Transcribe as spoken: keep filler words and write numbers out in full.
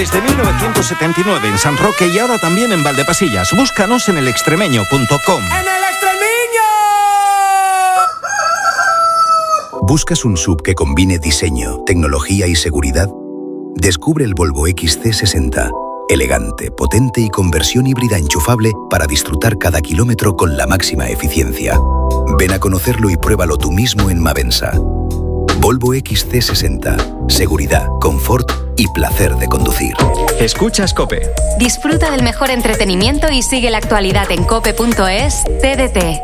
Desde mil novecientos setenta y nueve en San Roque y ahora también en Valdepasillas. Búscanos en el extremeño punto com. ¡En el Extremeño! ¿Buscas un S U V que combine diseño, tecnología y seguridad? Descubre el Volvo X C sesenta. Elegante, potente y con versión híbrida enchufable para disfrutar cada kilómetro con la máxima eficiencia. Ven a conocerlo y pruébalo tú mismo en Mavensa. Volvo X C sesenta. Seguridad, confort y placer de conducir. Escuchas COPE. Disfruta del mejor entretenimiento y sigue la actualidad en cope punto es. T D T.